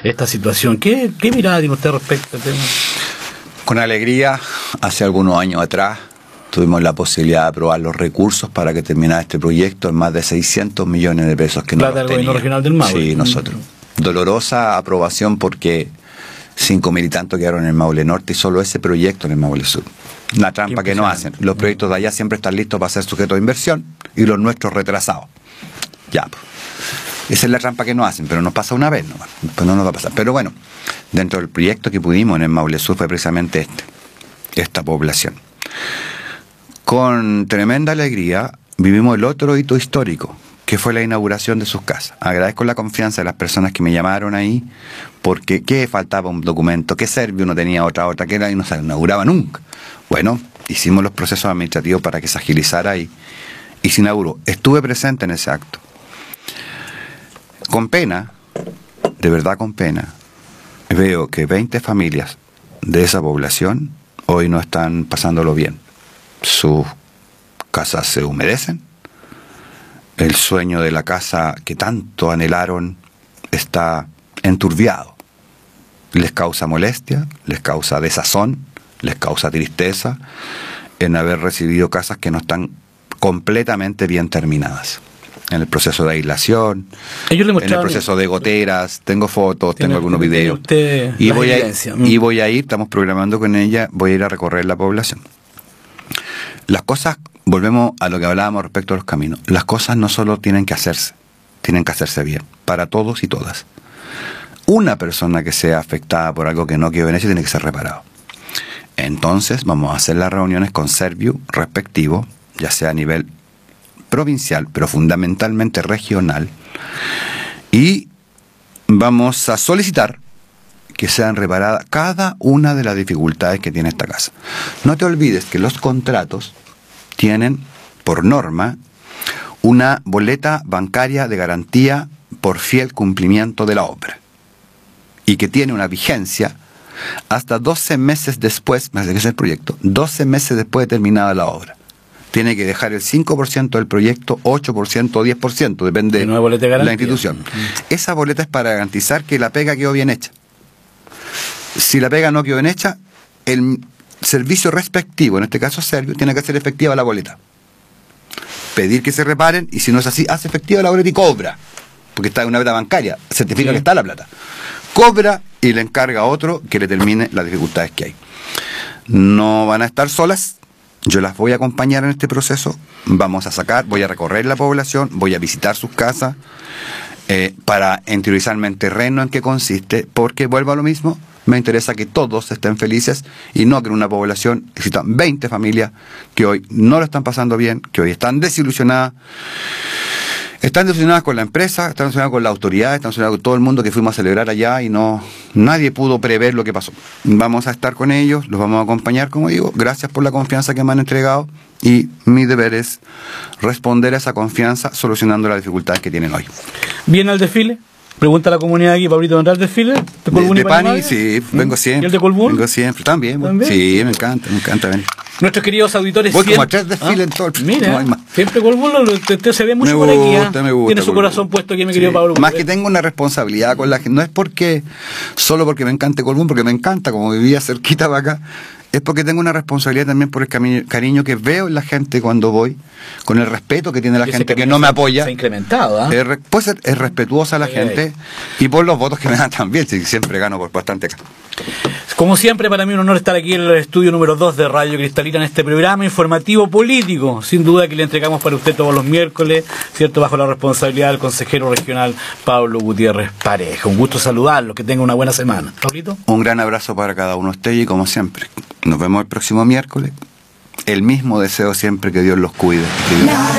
esta situación. ¿Qué mirada tiene usted respecto al tema? Con alegría, hace algunos años atrás tuvimos la posibilidad de aprobar los recursos para que terminara este proyecto en más de 600 millones de pesos que no ¿Plata del gobierno regional del Maule? Sí, nosotros. Dolorosa aprobación porque 5.000 y tanto quedaron en el Maule Norte y solo ese proyecto en el Maule Sur. Una trampa que no hacen. Los proyectos de allá siempre están listos para ser sujetos de inversión y los nuestros retrasados. Ya, pues. Esa es la trampa que no hacen, pero nos pasa una vez, ¿no? Pues no nos va a pasar. Pero bueno, dentro del proyecto que pudimos en el Maule Sur fue precisamente esta población. Con tremenda alegría vivimos el otro hito histórico, que fue la inauguración de sus casas. Agradezco la confianza de las personas que me llamaron ahí, porque ¿qué faltaba? Un documento, ¿qué Servio no tenía otra que era y no se inauguraba nunca? Bueno, hicimos los procesos administrativos para que se agilizara y se inauguró. Estuve presente en ese acto. Con pena, de verdad con pena, veo que 20 familias de esa población hoy no están pasándolo bien. Sus casas se humedecen, el sueño de la casa que tanto anhelaron está enturbiado. Les causa molestia, les causa desazón, les causa tristeza en haber recibido casas que no están completamente bien terminadas. En el proceso de aislación, en el proceso de goteras, tengo fotos, tengo algunos videos. Y voy a ir, estamos programando con ella, voy a ir a recorrer la población. Las cosas, volvemos a lo que hablábamos respecto a los caminos, las cosas no solo tienen que hacerse bien, para todos y todas. Una persona que sea afectada por algo que no quedó bien hecho tiene que ser reparado. Entonces vamos a hacer las reuniones con Serviu respectivo, ya sea a nivel provincial, pero fundamentalmente regional, y vamos a solicitar que sean reparadas cada una de las dificultades que tiene esta casa. No te olvides que los contratos tienen, por norma, una boleta bancaria de garantía por fiel cumplimiento de la obra, y que tiene una vigencia hasta 12 meses después, más de que es el proyecto, 12 meses después de terminada la obra. Tiene que dejar el 5% del proyecto, 8% o 10%, depende de la institución. Esa boleta es para garantizar que la pega quedó bien hecha. Si la pega no quedó bien hecha, el servicio respectivo, en este caso Servio, tiene que hacer efectiva la boleta. Pedir que se reparen, y si no es así, hace efectiva la boleta y cobra. Porque está en una boleta bancaria, certifica que está la plata. Cobra y le encarga a otro que le termine las dificultades que hay. No van a estar solas. Yo las voy a acompañar en este proceso, voy a recorrer la población, voy a visitar sus casas, para interiorizarme en terreno en qué consiste, porque vuelvo a lo mismo, me interesa que todos estén felices y no que en una población existan 20 familias que hoy no lo están pasando bien, que hoy están desilusionadas. Están desilusionadas con la empresa, están desilusionadas con la autoridad, están desilusionadas con todo el mundo que fuimos a celebrar allá y nadie pudo prever lo que pasó. Vamos a estar con ellos, los vamos a acompañar, como digo, gracias por la confianza que me han entregado y mi deber es responder a esa confianza solucionando las dificultades que tienen hoy. ¿Viene al desfile? Pregunta a la comunidad aquí, Pablito, ¿vendrá al desfile? ¿De Pani? Sí, vengo siempre. ¿Y el de Colbún? Vengo siempre, también. Sí, me encanta venir. Nuestros queridos auditores... Voy como a 3 desfiles en todo el... Mira, no hay más. Siempre Colbún usted se ve mucho por aquí. Me gusta. Tiene su corazón puesto aquí, mi querido Pablo. Más que tengo una responsabilidad con la gente. No es solo porque me encante Colbún, porque me encanta, como vivía cerquita para acá. Es porque tengo una responsabilidad también por el cariño que veo en la gente cuando voy, con el respeto que tiene la gente que no me apoya. Se ha incrementado, ¿eh? Pues es respetuosa la gente y por los votos que me dan también, si siempre gano por bastante acá. Como siempre, para mí un honor estar aquí en el estudio número 2 de Radio Cristalina en este programa informativo político, sin duda que le entregamos para usted todos los miércoles, ¿cierto? Bajo la responsabilidad del consejero regional Pablo Gutiérrez Pareja. Un gusto saludarlo, que tenga una buena semana. ¿Pablito? Un gran abrazo para cada uno de ustedes y como siempre, nos vemos el próximo miércoles. El mismo deseo siempre, que Dios los cuide.